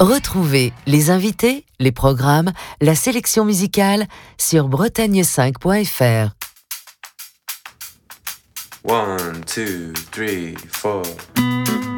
Retrouvez les invités, les programmes, la sélection musicale sur bretagne5.fr. 1, 2, 3, 4